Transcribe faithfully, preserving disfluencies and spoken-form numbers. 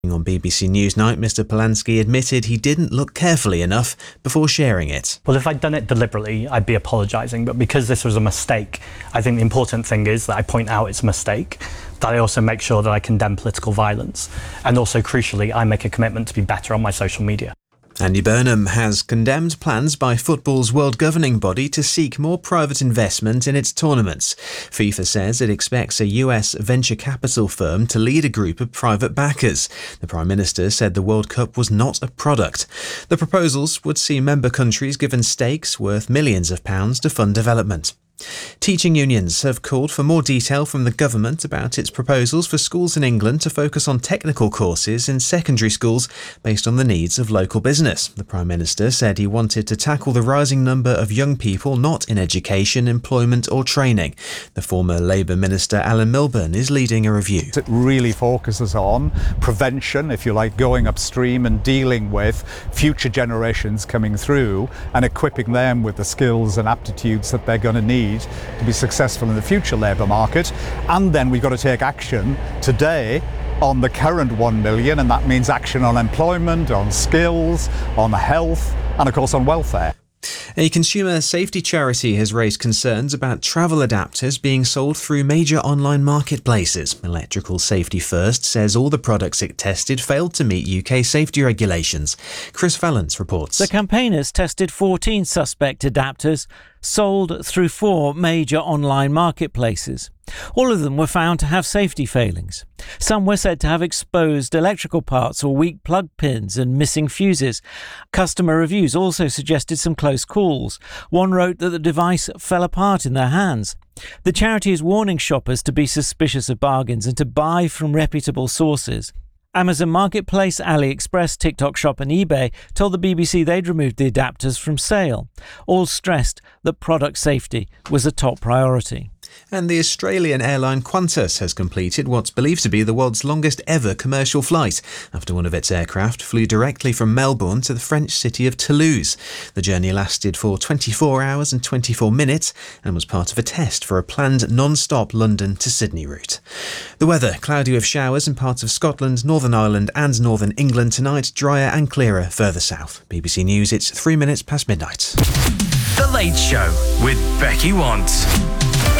On B B C Newsnight, Mister Polanski admitted he didn't look carefully enough before sharing it. Well, if I'd done it deliberately, I'd be apologising, but because this was a mistake, I think the important thing is that I point out it's a mistake, that I also make sure that I condemn political violence, and also, crucially, I make a commitment to be better on my social media. Andy Burnham has condemned plans by football's world governing body to seek more private investment in its tournaments. FIFA says it expects a U S venture capital firm to lead a group of private backers. The Prime Minister said the World Cup was not a product. The proposals would see member countries given stakes worth millions of pounds to fund development. Teaching unions have called for more detail from the government about its proposals for schools in England to focus on technical courses in secondary schools based on the needs of local business. The Prime Minister said he wanted to tackle the rising number of young people not in education, employment or training. The former Labour Minister Alan Milburn is leading a review. It really focuses on prevention, if you like, going upstream and dealing with future generations coming through and equipping them with the skills and aptitudes that they're going to need to be successful in the future labour market. And then we've got to take action today on the current one million, and that means action on employment, on skills, on health and of course on welfare. A consumer safety charity has raised concerns about travel adapters being sold through major online marketplaces. Electrical Safety First says all the products it tested failed to meet U K safety regulations. Chris Valance reports. The campaigners tested fourteen suspect adapters sold through four major online marketplaces. All of them were found to have safety failings. Some were said to have exposed electrical parts or weak plug pins and missing fuses. Customer reviews also suggested some close calls. One wrote that the device fell apart in their hands. The charity is warning shoppers to be suspicious of bargains and to buy from reputable sources. Amazon Marketplace, AliExpress, TikTok Shop and eBay told the B B C they'd removed the adapters from sale. All stressed that product safety was a top priority. And the Australian airline Qantas has completed what's believed to be the world's longest ever commercial flight after one of its aircraft flew directly from Melbourne to the French city of Toulouse. The journey lasted for twenty-four hours and twenty-four minutes and was part of a test for a planned non-stop London to Sydney route. The weather, cloudy with showers in parts of Scotland, Northern Ireland and Northern England tonight, drier and clearer further south. B B C News, it's three minutes past midnight. The Late Show with Becky Want.